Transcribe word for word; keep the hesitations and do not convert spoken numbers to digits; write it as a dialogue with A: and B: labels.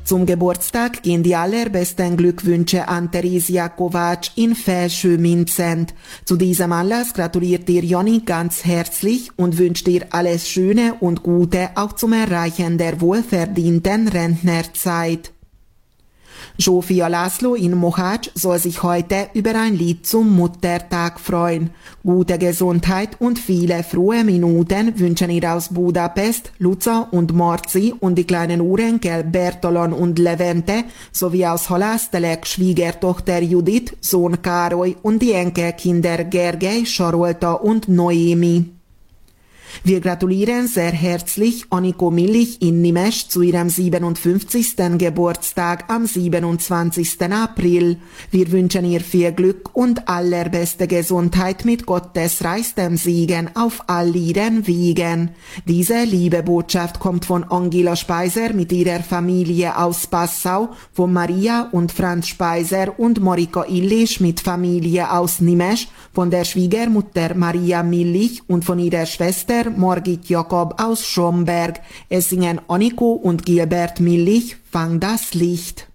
A: Zum Geburtstag gehen die allerbesten Glückwünsche an Theresia Kovac in Veldsjö-Mindsent. Zu diesem Anlass gratuliert dir Jonny ganz herzlich und wünscht dir alles Schöne und Gute auch zum Erreichen der wohlverdienten Rentnerzeit. Zsófia László in Mohács soll sich heute über ein Lied zum Muttertag freuen. Gute Gesundheit und viele frohe Minuten wünschen ihr aus Budapest, Luca und Marci und die kleinen Urenkel Bertalan und Levente sowie aus Halásztelek Schwiegertochter Judith, Sohn Károly und die Enkelkinder Gergely, Sarolta und Noemi. Wir gratulieren sehr herzlich Anniko Millich in Nimes zu ihrem siebenundfünfzigsten Geburtstag am siebenundzwanzigsten April. Wir wünschen ihr viel Glück und allerbeste Gesundheit mit Gottes reichstem Segen auf all ihren Wegen. Diese liebe Botschaft kommt von Angela Speiser mit ihrer Familie aus Passau, von Maria und Franz Speiser und Marika Illich mit Familie aus Nimes, von der Schwiegermutter Maria Millich und von ihrer Schwester Margit Jakob aus Schomberg. Es singen Anniko und Gilbert Millich, Fang das Licht.